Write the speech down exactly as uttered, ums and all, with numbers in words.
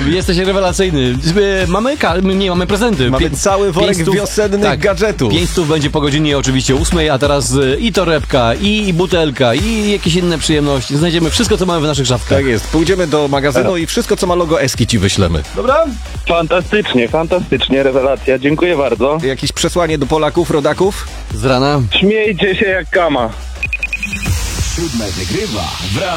jesteś rewelacyjny. Mamy, ka- nie, mamy prezenty. Mamy Pię- cały worek pięć stów- wiosennych tak, gadżetów. Pięć stów będzie po godzinie oczywiście ósmej, a teraz y, i torebka, i, i butelka, i jakieś inne przyjemności. Znajdziemy wszystko, co mamy w naszych szafkach. Tak jest. Pójdziemy do magazynu i wszystko, co ma logo Eski, ci wyślemy. Dobra? Fantastycznie, fantastycznie, rewelacja. Dziękuję bardzo. Jakieś przesłanie do Polaków, rodaków? Z rana. Śmiejcie się jak kama. Siódme wygrywa w